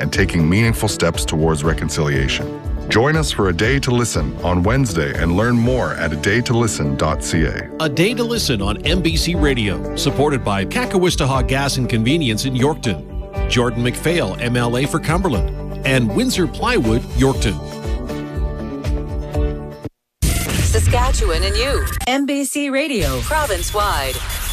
and taking meaningful steps towards reconciliation. Join us for A Day to Listen on Wednesday and learn more at adaytolisten.ca. A Day to Listen on MBC Radio, supported by Kakawistahawk Gas and Convenience in Yorkton, Jordan McPhail, MLA for Cumberland, and Windsor Plywood, Yorkton. Saskatchewan and you. MBC Radio, province-wide.